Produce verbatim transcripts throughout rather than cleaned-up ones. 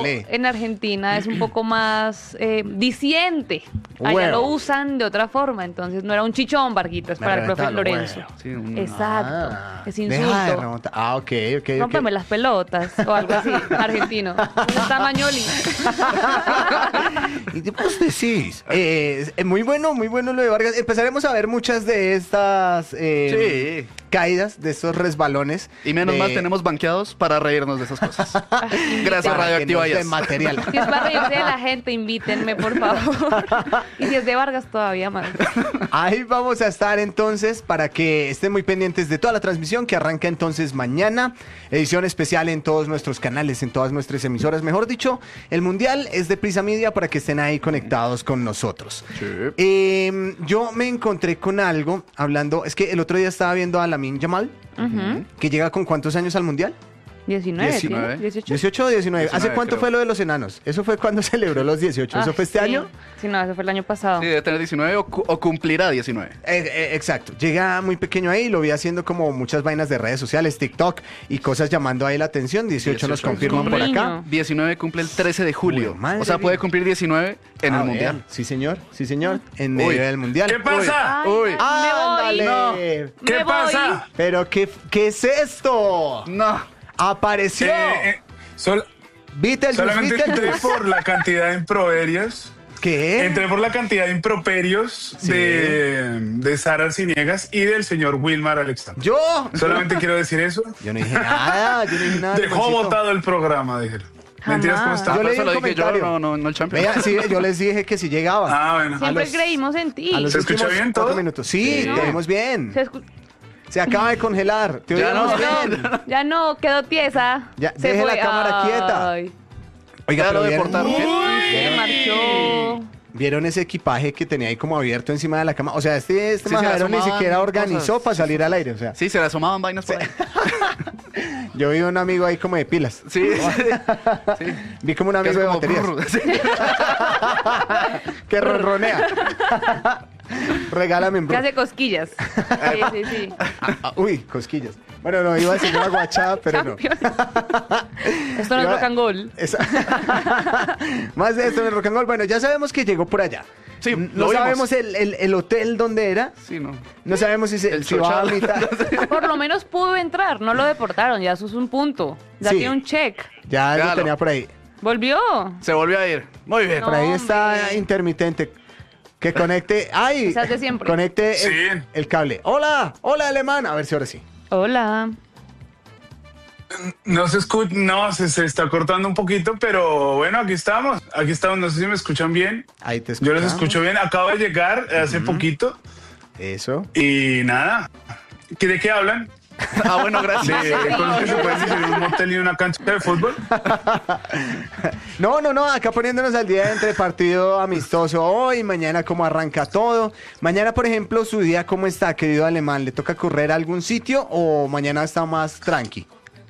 Hágale. en Argentina es un poco más eh, diciente. Allá Huevo. lo usan de otra forma, entonces no era un chichón, Varguitos, Me para el reventa profe los Lorenzo. huevos. Sí, un- Exacto, Ah, es deja de insulto. remontar. Ah, ok, ok, ok. Rómpeme las pelotas o algo así, argentino. Está Mañoli. ¿Y qué vos decís? Eh, es muy bueno, muy bueno lo de Vargas. Empezaremos a ver muchas de estas eh, Sí. caídas, de estos resbalones. Y menos de- mal tenemos banqueados para reírnos de esas cosas. Gracias, para que Radioactiva nos den Jazz. material. Si es para reírse de la gente, invítenme, por favor. Y si es de Vargas, todavía más. Ahí vamos a estar entonces para que estén muy pendientes de toda la transmisión que arranca entonces mañana. Edición especial en todos nuestros canales, en todas nuestras emisoras. Mejor dicho, el Mundial es de Prisa Media para que estén ahí conectados con nosotros. Sí. Eh, yo me encontré con algo hablando, es que el otro día estaba viendo a Lamine Yamal, Ujú. que llega con ¿cuántos años al Mundial? diecinueve, ¿sí? diecinueve. dieciocho. ¿dieciocho o diecinueve? ¿Hace diecinueve, cuánto creo. fue lo de los enanos? Eso fue cuando celebró los dieciocho. ¿Eso Ah, fue este sí. año? Sí, no, eso fue el año pasado. Sí, debe tener diecinueve o, cu- o cumplirá diecinueve. Eh, eh, exacto, llega muy pequeño ahí, lo vi haciendo como muchas vainas de redes sociales, TikTok y cosas llamando ahí la atención. dieciocho nos dieciocho, confirman un por acá. niño. diecinueve cumple el trece de julio. Uy, madre O sea, puede mía. cumplir diecinueve en A el ver, Mundial. Sí, señor, sí, señor, en Uy. medio del Mundial. ¿Qué pasa? Ay, Uy. me voy. ¡Ándale! ¿Qué Me voy. pasa? Pero ¿qué, qué es esto? No. Apareció. Eh, eh, sol- Beetlejuice, solamente entré Beetlejuice. por la cantidad de improperios. ¿Qué? Entré por la cantidad de improperios Sí. de, de Sara Arciniegas y del señor Wilmar Alexander. Yo. Solamente quiero decir eso. Yo no dije nada, yo no dije nada. Dejó Limoncito. botado el programa, dije. Mentiras, ¿cómo Jamás. está? Yo Por leí eso un lo dije yo, comentario. no, no, no el champion. Vea, sí, yo les dije que si llegaba. Ah, bueno. Siempre los- creímos en ti. A los ¿Se escucha últimos bien todo? cuatro minutos. Sí, Sí. te oímos bien. Se escu- Se acaba de congelar. Te Ya oímos no, bien. no, ya no, quedó tiesa. Ya, Se deje la fue. cámara quieta. Ay, Oiga, Ya pero lo vieron, deportaron. se marchó. ¿vieron ese equipaje que tenía ahí como abierto encima de la cama? O sea, este, este Sí, se le majadero ni asomaban siquiera organizó cosas. para salir al aire. O sea, Sí, se le asomaban vainas por ahí. yo vi un amigo ahí como de pilas. Sí, sí. sí. Vi como un Que amigo hace de como baterías brrr. Sí. que ronronea. Regálame en Que bro. hace cosquillas. Sí, sí, sí. Ah, uy, cosquillas. Bueno, no, iba a decir una guachada, pero no. Campeón. Esto no es Iba- rock and roll. Esa- Más de esto en el rock and roll. Bueno, ya sabemos que llegó por allá. Sí, N- lo no vimos. sabemos el, el- el hotel donde era. Sí, no. No sabemos si, se, El si va a Xochal. mitad. Por lo menos pudo entrar, no lo deportaron, ya eso es un punto. Ya Sí. tiene un check. Ya lo Claro. tenía por ahí. ¿Volvió? Se volvió a ir. Muy bien. No. Por ahí está hombre. intermitente. Que conecte. ¡Ay! Esa es de siempre. Conecte el, Sí. el cable. ¡Hola! ¡Hola, alemán! A ver si ahora sí. Hola. No se escucha, no, se, se está cortando un poquito, pero bueno, aquí estamos. Aquí estamos, no sé si me escuchan bien. Ahí te Yo los escuchamos. escucho bien. Acabo de llegar hace poquito Eso. y nada. ¿Qué- ¿De qué hablan? Ah, bueno, ¿De gracias. cosas que se pueden decir en un motel y una cancha de fútbol? No, no, no, acá poniéndonos al día entre partido amistoso hoy, mañana cómo arranca todo. Mañana, por ejemplo, su día cómo está, querido alemán, ¿le toca correr a algún sitio o mañana está más tranqui?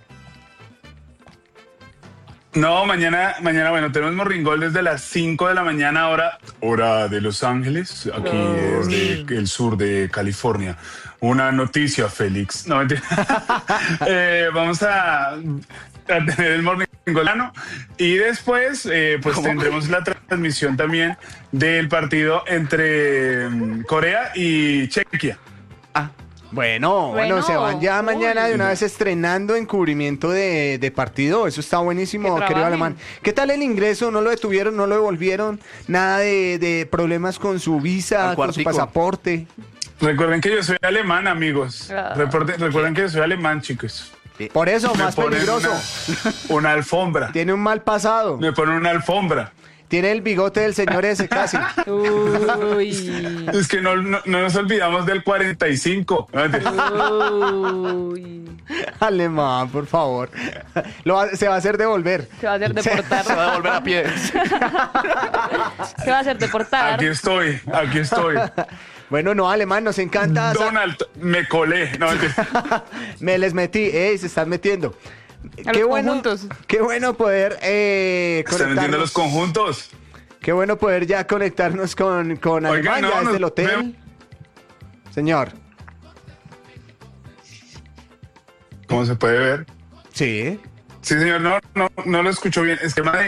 No, mañana, mañana, bueno, tenemos Morringol desde las cinco de la mañana, hora, hora de Los Ángeles, aquí desde el sur de California. Una noticia, Félix. No, mentira. Eh, vamos a, a tener el Morringolano y después, eh, pues ¿Cómo? tendremos la transmisión también del partido entre mm, Corea y Chequia. Ah, bueno, bueno, Bueno, se van ya uy. mañana de una vez estrenando encubrimiento de, de partido. Eso está buenísimo, Que querido trabajen. alemán. ¿Qué tal el ingreso? ¿No lo detuvieron? ¿No lo devolvieron? ¿Nada de, de problemas con su visa, Al con su cuartico. pasaporte? Recuerden que yo soy alemán, amigos. Ah. Reporte- recuerden que yo soy alemán, chicos. Por eso, Me más ponen peligroso. Una, una alfombra. Tiene un mal pasado. Me ponen una alfombra. Tiene el bigote del señor ese casi. Uy. Es que no, no, no nos olvidamos del cuarenta y cinco. No, mentira. Uy. Alemán, por favor. Lo va- se va a hacer devolver. Se va a hacer deportar. Se va a volver a pie. Se va a hacer deportar. Aquí estoy, aquí estoy. Bueno, no, alemán, nos encanta. sa- Donald, me colé. No, mentira. Me les metí, ey, se están metiendo. A los conjuntos. Qué bueno poder eh, ¿Están entiendo los conectarnos. conjuntos? Qué bueno poder ya conectarnos con, con Oiga, Alemania no, desde nos el hotel. vemos. Señor, ¿Cómo se puede ver? sí. Sí, señor, no, no, no lo escucho bien. Es que madre,